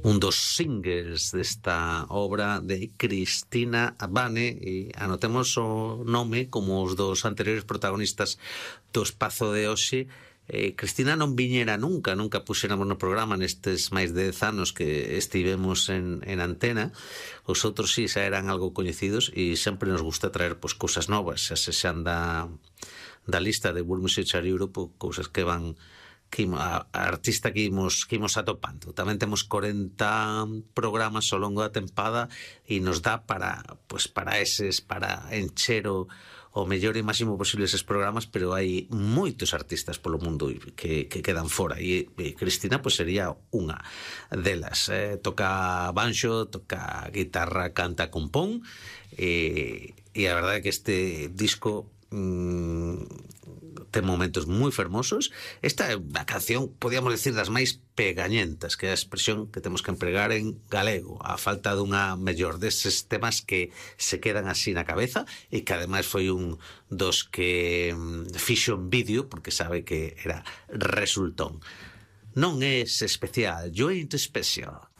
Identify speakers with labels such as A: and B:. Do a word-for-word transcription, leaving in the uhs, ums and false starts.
A: un dos singles desta obra de Cristina Abane, e anotemos o nome como os dos anteriores protagonistas do espazo de hoxe. Eh, Cristina non viñera nunca, nunca puxéramos no programa nestes máis de dez anos que estivemos en, en antena. Os outros sí, xa eran algo coñecidos e sempre nos gusta traer pois, cousas novas, xa se xan da, da lista de World Music Chart Europe, cousas que van que a, a artista que imos, que imos atopando. Tamén temos corenta programas ao longo da tempada e nos dá para, pues, para eses, para encher o o mellor e máximo posible eses programas, pero hai moitos artistas polo mundo que, que quedan fora e, e Cristina pues, sería unha delas. Eh, toca banxo, toca guitarra, canta, compón e, e a verdade é que este disco mmm, ten momentos moi fermosos. Esta é a canción, podíamos decir, das máis pegañentas, que é a expresión que temos que empregar en galego, a falta dunha mellor deses temas que se quedan así na cabeza e que ademais foi un dos que fixo en vídeo porque sabe que era resultón. Non é especial, yo ain't special.